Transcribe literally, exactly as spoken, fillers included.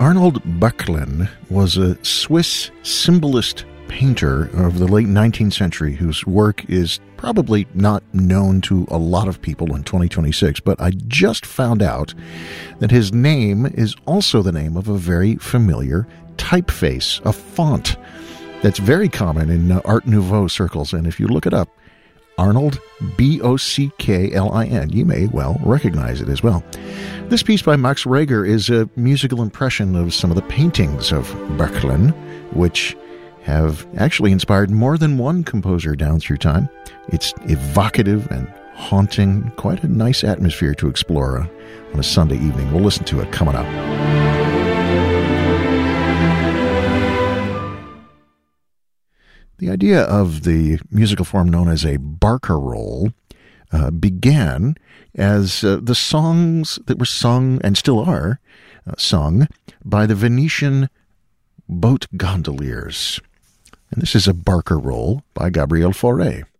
Arnold Böcklin was a Swiss symbolist painter of the late nineteenth century whose work is probably not known to a lot of people in twenty twenty-six, but I just found out that his name is also the name of a very familiar typeface, a font that's very common in uh, Art Nouveau circles, and if you look it up, Arnold, B O C K L I N. You may well recognize it as well. This piece by Max Reger is a musical impression of some of the paintings of Böcklin, which have actually inspired more than one composer down through time. It's evocative and haunting, quite a nice atmosphere to explore on a Sunday evening. We'll listen to it coming up. The idea of the musical form known as a barcarolle uh, began as uh, the songs that were sung, and still are, uh, sung by the Venetian boat gondoliers. And this is a barcarolle by Gabriel Fauré.